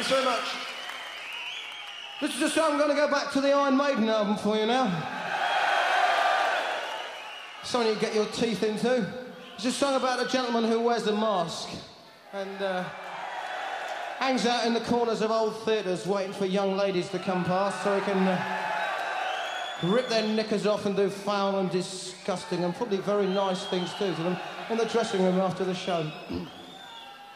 Thanks very much. This is a song I'm going to go back to the Iron Maiden album for you now. Something you get your teeth into. It's a song about a gentleman who wears a mask and hangs out in the corners of old theatres waiting for young ladies to come past so he can rip their knickers off and do foul and disgusting and probably very nice things too to them in the dressing room after the show.